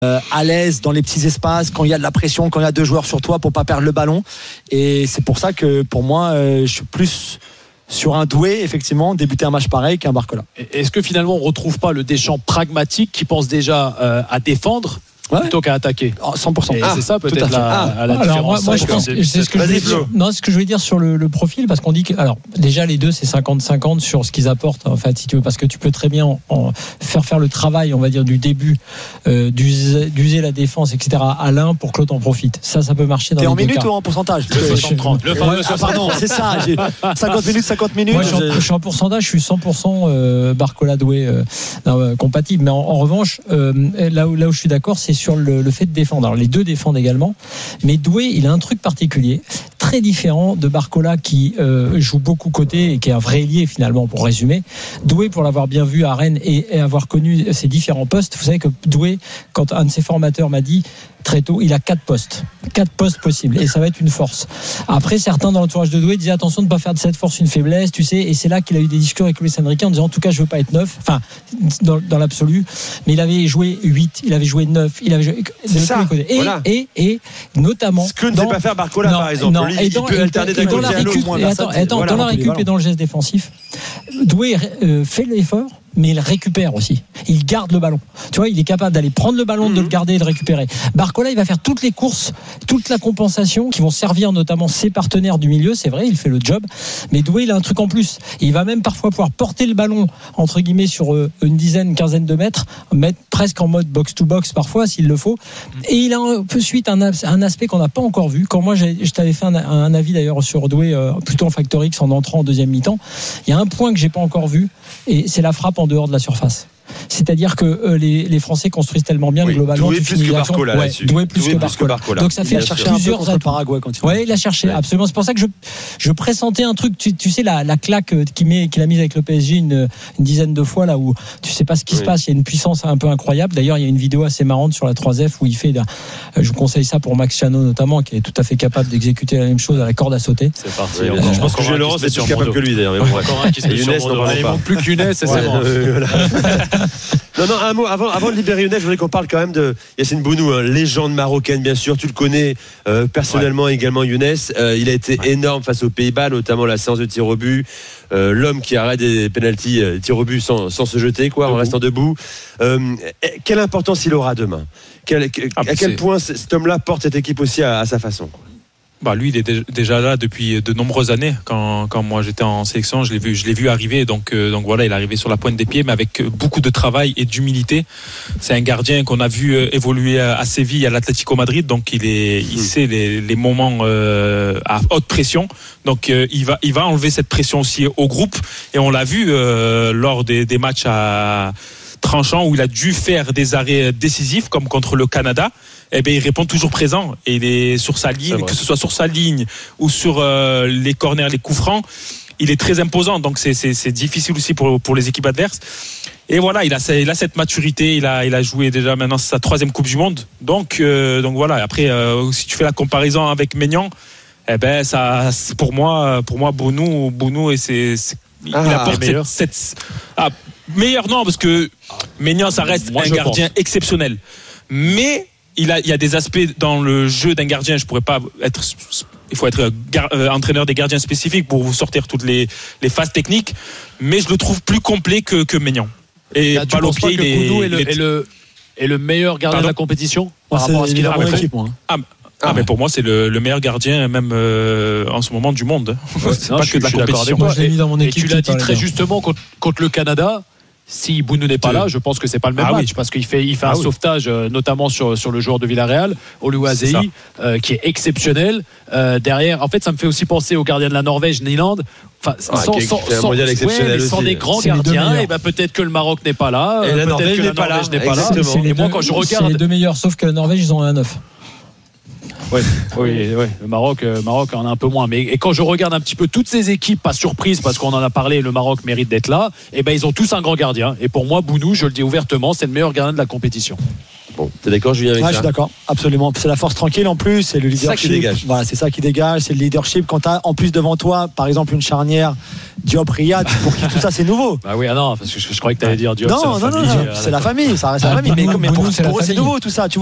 à l'aise dans les petits espaces, quand il y a de la pression, quand il y a 2 joueurs sur toi pour pas perdre le ballon. Et c'est pour ça que pour moi, je suis plus sur un Doué, effectivement, débuter un match pareil qu'un Barcola. Est-ce que finalement on retrouve pas le Deschamps pragmatique qui pense déjà à défendre plutôt qu'à attaquer? 100%. Et c'est ça peut-être la différence. Moi je pense que c'est ce que je voulais dire. Non, ce que je voulais dire sur le profil, parce qu'on dit que alors déjà les deux c'est 50-50 sur ce qu'ils apportent en fait, si tu veux, parce que tu peux très bien faire le travail, on va dire, du début, d'user la défense, etc. à l'un pour que l'autre en profite. Ça peut marcher dans les deux cas. T'es en minutes ou en pourcentage? Le 60-30. Le fameux 60-30. Pardon, c'est ça. J'ai 50 minutes. Moi je suis en pourcentage, je suis 100% Barcola Doué compatible. Mais en revanche, là où je suis d'accord, c'est sur le fait de défendre. Alors les deux défendent également, mais Doué, il a un truc particulier, très différent de Barcola qui joue beaucoup côté et qui est un vrai ailier finalement, pour résumer. Doué, pour l'avoir bien vu à Rennes et avoir connu ses différents postes, vous savez que Doué, quand un de ses formateurs m'a dit très tôt, il a 4 postes possibles et ça va être une force. Après, certains dans l'entourage de Doué disaient attention de ne pas faire de cette force une faiblesse, tu sais, et c'est là qu'il a eu des discussions avec Luis Enrique en disant en tout cas je veux pas être 9, enfin dans l'absolu, mais il avait joué 8, il avait joué 9, il avait joué de tous les côtés. Et notamment ce que ne sait pas faire Barcola par exemple. Il peut alterner d'un côté à l'autre. Dans la récup et dans le geste défensif, Doué fait l'effort, mais il récupère aussi. Il garde le ballon. Tu vois, il est capable d'aller prendre le ballon, de le garder et de le récupérer. Barcola, il va faire toutes les courses, toute la compensation qui vont servir notamment ses partenaires du milieu. C'est vrai, il fait le job. Mais Doué, il a un truc en plus. Il va même parfois pouvoir porter le ballon, entre guillemets, sur une quinzaine de mètres, mettre presque en mode box-to-box parfois, s'il le faut. Et il a un peu suite un aspect qu'on n'a pas encore vu. Quand moi, je t'avais fait un avis d'ailleurs sur Doué, plutôt en Factor X, en entrant en deuxième mi-temps. Il y a un point que j'ai pas encore vu, et c'est la frappe en dehors de la surface. C'est-à-dire que les Français construisent tellement bien globalement. Doué plus que Barcola là-dessus. Doué plus que Barcola. Donc ça fait plusieurs atouts. Paraguay quand il il a cherché, absolument. C'est pour ça que je pressentais un truc. Tu sais la claque qu'il a mise avec le PSG une dizaine de fois là où tu sais pas ce qui se passe. Il y a une puissance un peu incroyable. D'ailleurs, il y a une vidéo assez marrante sur la 3F où il fait. Je vous conseille ça pour Max Chano notamment, qui est tout à fait capable d'exécuter la même chose à la corde à sauter. C'est parti. Je pense que Laurent c'est plus capable que lui d'ailleurs. Younes il manque plus que Younes et c'est bon. Non, un mot avant de libérer Younes, je voudrais qu'on parle quand même de Yassine Bounou, légende marocaine bien sûr, tu le connais personnellement également Younes, il a été énorme face aux Pays-Bas, notamment la séance de tir au but, l'homme qui arrête des pénaltys tir au but sans se jeter en restant debout. Quelle importance il aura demain? À quel point cet homme-là porte cette équipe aussi à sa façon? Lui, il est déjà là depuis de nombreuses années. Quand moi j'étais en sélection, je l'ai vu arriver. Donc voilà, il est arrivé sur la pointe des pieds, mais avec beaucoup de travail et d'humilité. C'est un gardien qu'on a vu évoluer à Séville, à l'Atlético Madrid. Donc il sait les moments à haute pression. Donc il va enlever cette pression aussi au groupe. Et on l'a vu lors des matchs tranchants où il a dû faire des arrêts décisifs, comme contre le Canada. Il répond toujours présent et il est sur sa ligne, que ce soit sur sa ligne ou sur les corners, les coups francs, il est très imposant. Donc c'est difficile aussi pour les équipes adverses. Et voilà, il a cette maturité, il a joué déjà maintenant sa 3e Coupe du Monde. Donc voilà. Après, si tu fais la comparaison avec Maignan, ça pour moi Bounou et il apporte cette meilleur non, parce que Maignan ça reste un gardien exceptionnel, mais il y a des aspects dans le jeu d'un gardien. Il faut être entraîneur des gardiens spécifiques pour vous sortir toutes les phases techniques, mais je le trouve plus complet que Maignan. Et balle au pied, Bounou est le meilleur gardien de la compétition par rapport à ce qu'il a montré. Mais pour moi c'est le meilleur gardien même en ce moment du monde. C'est pas que de la compétition. Moi, je l'ai mis dans mon équipe. Et tu l'as dit très justement contre le Canada. Si Bounou n'est pas là, je pense que c'est pas le même match, parce qu'il fait un sauvetage notamment sur le joueur de Villarreal, Oluwaseyi, qui est exceptionnel. Derrière, en fait, ça me fait aussi penser au gardien de la Norvège, Nyland. Enfin, sans des grands gardiens, et peut-être que le Maroc n'est pas là, et la Norvège n'est pas là. Et moi, quand je regarde, c'est les deux meilleurs, sauf que la Norvège, ils ont un 9. Oui. Le Maroc en a un peu moins. Mais quand je regarde un petit peu toutes ces équipes, pas surprise parce qu'on en a parlé, le Maroc mérite d'être là. Ils ont tous un grand gardien. Et pour moi, Bounou, je le dis ouvertement, c'est le meilleur gardien de la compétition. Bon, t'es d'accord, Julien, avec Ouais, ça? je suis d'accord, absolument. C'est la force tranquille en plus, c'est le leadership. C'est ça qui dégage. Voilà, c'est ça qui dégage, c'est le leadership. Quand t'as en plus devant toi, par exemple, une charnière Diop-Riyad, pour qui tout ça c'est nouveau. Bah oui, non, parce que je crois que t'allais dire Diop. Non, c'est la famille, ça reste la famille. Mais pour eux c'est nouveau tout ça. Tu